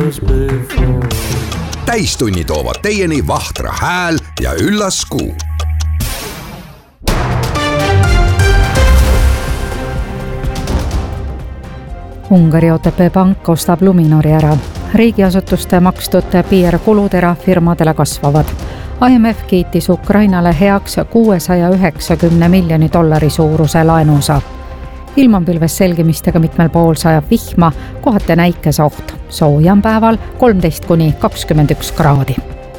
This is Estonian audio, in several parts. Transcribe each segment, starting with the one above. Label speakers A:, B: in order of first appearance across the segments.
A: Täistunni toovad teieni Vahtra hääl ja Üllas Kuu.
B: Ungari OTP Pank ostab Luminori ära. Riigiasutuste makstud PR-kulud erafirmadele kasvavad. IMF kiitis Ukrainale heaks $690 miljoni suuruse laenuosa. Ilmapilves selgimistega mitmel pool sajab vihma, kohati näikesoht. Soojam päeval 13–21 kraadi.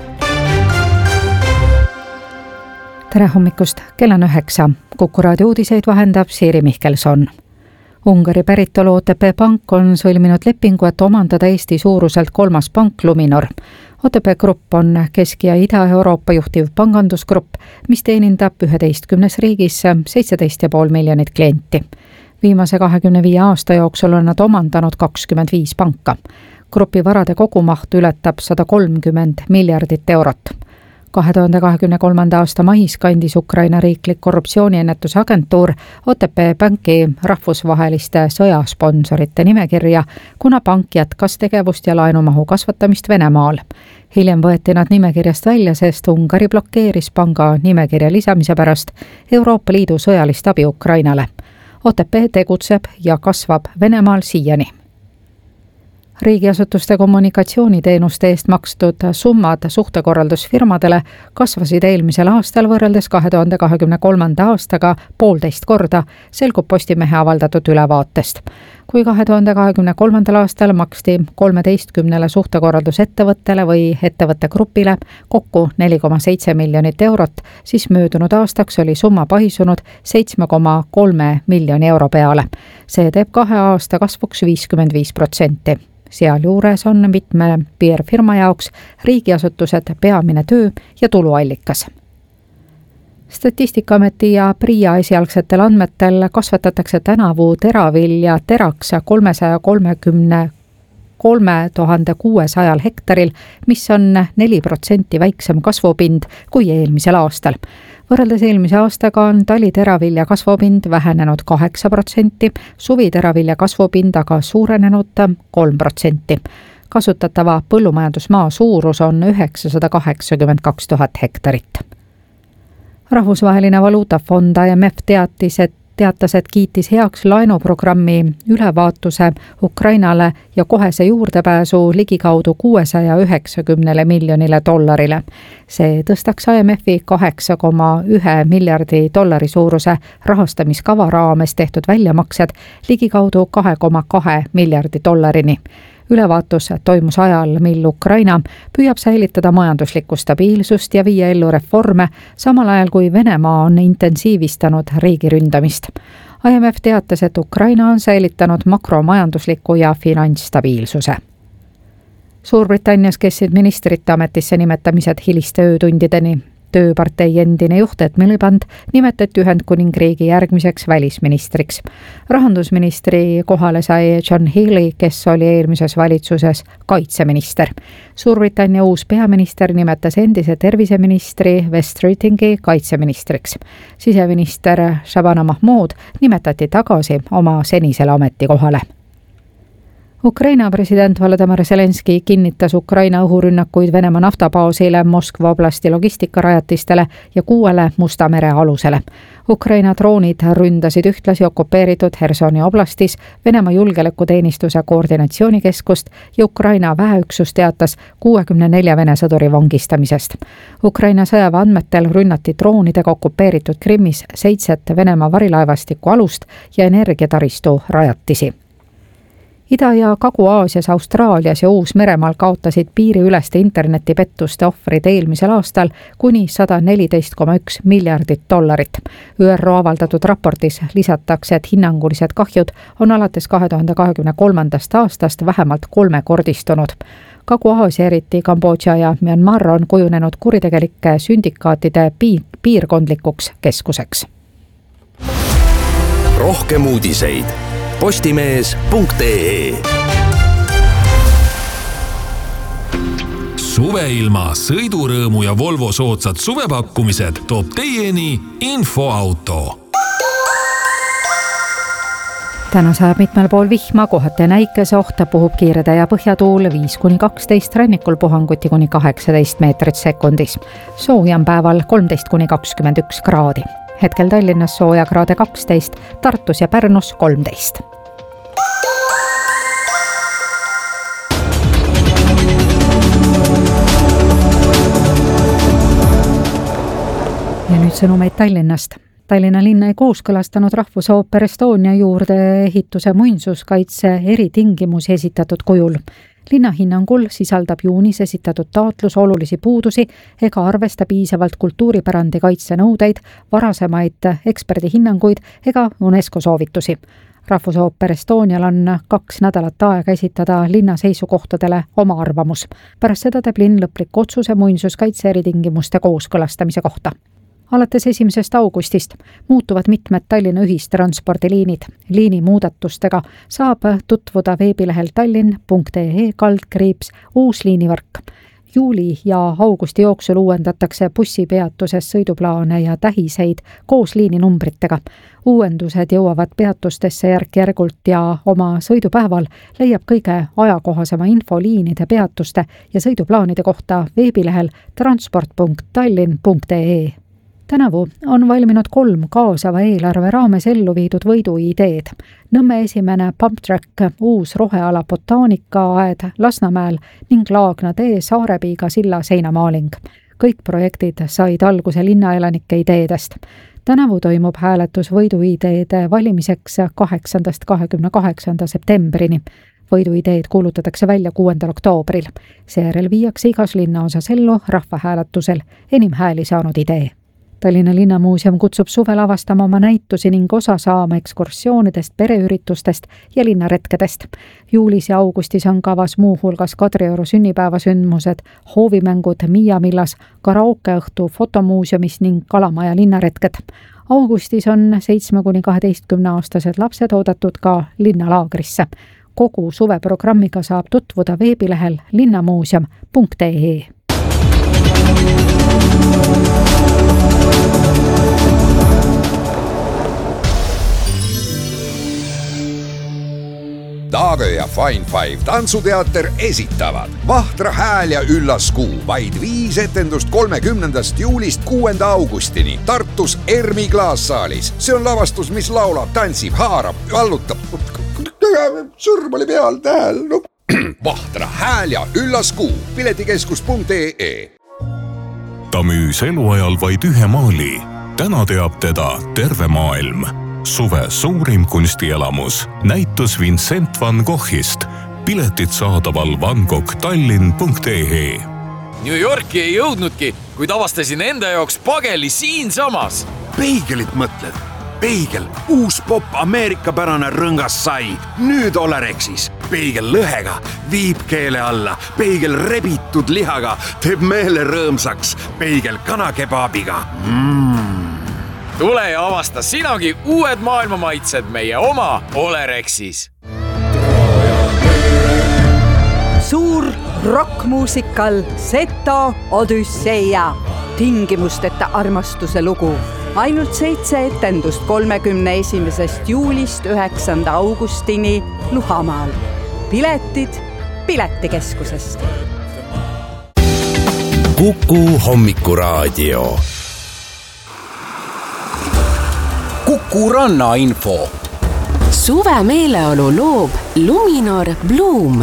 B: Tere hommikust, kell on 9. Kuku raadio uudiseid vahendab Siiri Mihkelson. Ungari päritolu OTP Pank on sõlminud lepingu, et omandada Eesti suuruselt 3. pank Luminor. OTP Grupp on Kesk- ja Ida-Euroopa juhtiv pangandusgrupp, mis teenindab 11 riigis 17,5 miljonit klienti. Viimase 25 aasta jooksul on nad omandanud 25 panka. Grupi varade kogumaht ületab 130 miljardit eurot. 2023. aasta mais kandis Ukraina riiklik korruptsiooniennetusagentuur OTP Panki rahvusvaheliste sõjasponsorite nimekirja, kuna pank jätkas tegevust ja laenumahu kasvatamist Venemaal. Hiljem võeti nad nimekirjast välja, sest Ungari blokeeris panga nimekirja lisamise pärast Euroopa Liidu sõjalist abi Ukrainale. OTP tegutseb ja kasvab Venemaal siiani. Riigiasutuste kommunikatsiooniteenuste eest makstud summad suhtekorraldusfirmadele kasvasid eelmisel aastal võrreldes 2023. aastaga 1,5 korda, selgub Postimehe avaldatud ülevaatest. Kui 2023. aastal maksti 13 suhtekorraldusettevõttele või ettevõttegrupile kokku 4,7 miljonit eurot, siis möödunud aastaks oli summa paisunud 7,3 miljoni euro peale. See teeb 2 aasta kasvuks 55%. Sealjuures on mitme PR-firma jaoks riigiasutused peamine töö ja tuluallikas. Statistikaameti ja PRIA esialgsetel andmetel kasvatatakse tänavu teravilja teraks 333 600 hektaril, mis on 4% väiksem kasvupind kui eelmisel aastal. Võrreldes eelmise aastaga on taliteravilja kasvupind vähenenud 8%, suviteravilja kasvupind aga suurenenud 3%. Kasutatava põllumajandusmaa suurus on 982 000 hektarit. Rahvusvaheline valuutafond IMF teatas, et kiitis heaks laenuprogrammi ülevaatuse Ukrainale ja kohese juurdepääsu ligikaudu $690 miljonile. See tõstaks IMF-i $8,1 miljardi suuruse rahastamiskava raames tehtud väljamaksed ligikaudu $2,2 miljardi. Ülevaatus toimus ajal, mil Ukraina püüab säilitada majanduslikku stabiilsust ja viia ellu reforme, samal ajal kui Venemaa on intensiivistanud riigi ründamist. IMF teatas, et Ukraina on säilitanud makromajandusliku ja finantsstabiilsuse. Suurbritannias kestsid ministrite ametisse nimetamised hiliste öötundideni. Tööpartei endine juht Ed Miliband nimetati Ühendkuningriigi järgmiseks välisministriks. Rahandusministri kohale sai John Healey, kes oli eelmises valitsuses kaitseminister. Suurbritannia uus peaminister nimetas endise terviseministri West Streetingi kaitseministriks. Siseminister Shabana Mahmood nimetati tagasi oma senisele ametikohale. Ukraina president Volodymyr Zelenski kinnitas Ukraina õhurünnakuid Venemaa naftabaasile, Moskva oblasti logistikarajatistele ja 6 Musta mere alusele. Ukraina droonid ründasid ühtlasi okupeeritud Hersoni oblastis Venemaa julgeolekuteenistuse koordinatsioonikeskust ja Ukraina väeüksus teatas 64 Vene sõduri vangistamisest. Ukraina sõjaväe andmetel rünnati droonidega okupeeritud Krimmis 7 Venemaa varilaevastiku alust ja energiataristu rajatisi. Ida- ja Kagu-Aasias, Austraalias ja Uus-Meremaal kaotasid piiriüleste internetipettuste ohvrid eelmisel aastal kuni $114,1 miljardit. ÜRO avaldatud raportis lisatakse, et hinnangulised kahjud on alates 2023. aastast vähemalt 3-kordistunud. Kagu-Aasia, eriti Kambodža ja Myanmar on kujunenud kuritegelike sündikaatide piirkondlikuks keskuseks.
A: Rohkem uudiseid postimees.ee.
C: Suveilma, sõidurõõmu ja Volvo soodsad suvepakkumised toob teieni Infoauto.
B: Täna sajab mitmel pool vihma, kohati näikese ohta, puhub kiirede ja põhjatuul 5-12, rannikul puhanguti kuni 18 meetrit sekundis. Sooja on päeval 13-21 kraadi. Hetkel Tallinnas sooja kraade 12, Tartus ja Pärnus 13. Ja nüüd sõnumeid Tallinnast. Tallinna linna ei kooskõlastanud Rahvusooper Estonia juurde ehituse muinsuskaitse eritingimusi esitatud kujul. Linna hinnangul sisaldab juunis esitatud taotlus olulisi puudusi ega arvesta piisavalt kultuuripärandi kaitsenõudeid, varasemaid eksperdihinnanguid ega UNESCO soovitusi. Rahvusooper Estonial on 2 nädalat aega esitada linna seisukohtadele oma arvamus. Pärast seda teeb linn lõplik otsuse muinsuskaitse eritingimuste kooskõlastamise kohta. Alates 1. augustist muutuvad mitmed Tallinna ühistranspordiliinid. Liini muudatustega saab tutvuda veebilehel tallinn.ee/ uus liinivõrk. Juuli ja augusti jooksul uuendatakse bussipeatuses sõiduplaane ja tähiseid koos liininumbritega. Uuendused jõuavad peatustesse järk-järgult ja oma sõidupäeval leiab kõige ajakohasema info liinide peatuste ja sõiduplaanide kohta veebilehel transport.tallinn.ee. Tänavu on valminud 3 kaasava eelarve raames ellu viidud võiduideed. Nõmme esimene pumptrack, uus roheala botaanikaaed Lasnamäel ning Laagna tee Saarepiiga silla seinamaaling. Kõik projektid said alguse linnaelanike ideedest. Tänavu toimub hääletus võiduideede valimiseks 8.–28. septembrini. Võiduideed kuulutatakse välja 6. oktoobril. Seejärel viiakse igas linnaosas ellu rahvahääletusel enim hääli saanud idee. Tallinna Linnamuuseum kutsub suvel avastama oma näitusi ning osa saama ekskursioonidest, pereüritustest ja linnaretkedest. Juulis ja augustis on kavas muu hulgas Kadrioru sünnipäevasündmused, hoovimängud Miia Millas, karaokeõhtu fotomuuseumis ning Kalamaja linnaretked. Augustis on 7-12-aastased lapsed oodatud ka linnalaagrisse. Kogu suveprogrammiga saab tutvuda veebilehel linnamuuseum.ee.
A: Taagö ja Fine Five tantsuteater esitavad Vahtra hääl ja üllas kuu. Vaid 5 etendust 30. juulist 6. augustini Tartus Ermi klaassaalis. See on lavastus, mis laulab, tantsib, haarab, vallutab. Sõrm oli peal tähel. No. Vahtra hääl ja üllas kuu. Piletikeskus.ee.
D: Ta müüs eluajal vaid 1 maali. Täna teab teda terve maailm. Suve suurim kunstielamus. Näitus Vincent van Goghist. Piletid saadaval vangoghtallinn.ee.
C: New Yorki ei jõudnudki, kuid avastasin enda jaoks pageli siinsamas.
E: Peigelit mõtled? Peigel, uus popp ameerikapärane rõngas sai. Nüüd Olerexis. Peigel lõhega, viib keele alla. Peigel rebitud lihaga, teeb meele rõõmsaks. Peigel kanakebaabiga.
C: Tule ja avasta sinagi uued maailmamaitsed meie oma Olerexis.
F: Suur rockmuusikal Seto Odüsseia. Tingimusteta armastuse lugu. Ainult 7 etendust 31. juulist 9. augustini Luhamaal. Piletid Piletikeskusest.
A: Kuku hommikuraadio. Kuku rannainfo.
G: Suve meeleolu loob Luminor Bloom.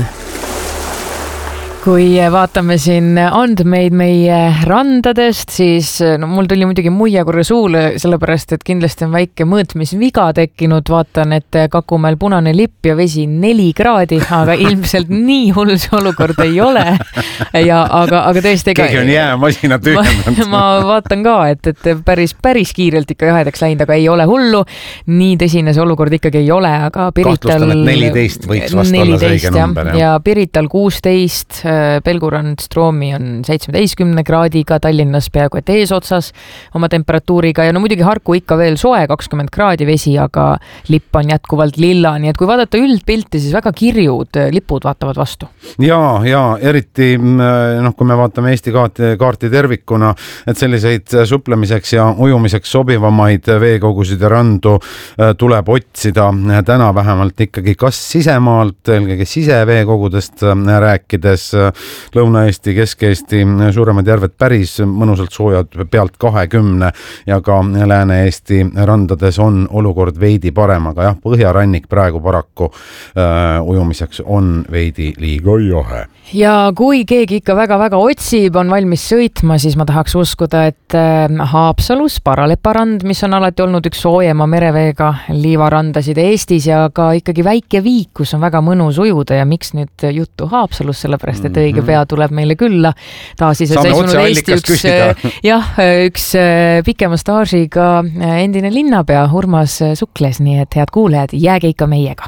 H: Kui vaatame siin andmeid meie randadest, siis mul tuli muidugi muia korra suule, sellepärast, et kindlasti on väike mõõtmisviga tekkinud. Vaatan, et Kakumäel punane lipp ja vesi 4 kraadi, aga ilmselt nii hull see olukord ei ole. Aga tõesti...
E: Keegi on jäämasina tühjendanud.
H: Ma vaatan ka, et päris kiirelt ikka jahedaks läinud, aga ei ole hullu. Nii tõsine see olukord ikkagi ei ole, aga Pirital...
E: Kahtlustan, et 14 võiks vast olla see õige number.
H: Ja Pirital 16, Pelgurand Stroomi on 17 kraadiga, Tallinnas peaaegu et eesotsas oma temperatuuriga ja no muidugi Harku ikka veel soe, 20 kraadi vesi, aga lipp on jätkuvalt lilla, nii et kui vaadata üldpilti, siis väga kirjud lipud vaatavad vastu.
I: Ja eriti kui me vaatame Eesti kaarti tervikuna, et selliseid suplemiseks ja ujumiseks sobivamaid veekogusid ja randu tuleb otsida täna vähemalt ikkagi kas sisemaalt, eelkõige siseveekogudest rääkides, Lõuna-Eesti, Kesk-Eesti suuremad järved päris mõnusalt soojad pealt 20 ja ka Lääne-Eesti randades on olukord veidi parem, aga jah, põhjarannik praegu paraku ujumiseks on veidi liiga jahe.
H: Ja kui keegi ikka väga-väga otsib, on valmis sõitma, siis ma tahaks uskuda, et Haapsalus Paraleparand, mis on alati olnud üks soojema mereveega liivarandasid Eestis ja ka ikkagi väike viik, kus on väga mõnus ujuda ja miks nüüd juttu Haapsalus, sellepärast et õige pea tuleb meile külla taasiseseisvunud Eesti üks pikema staažiga endine linnapea Urmas Sukles, nii et head kuulajad, jääge ikka meiega.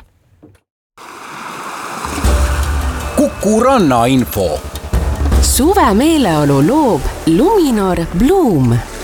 J: Kuku Ranna info.
G: Suve meeleolu loob Luminor Bloom.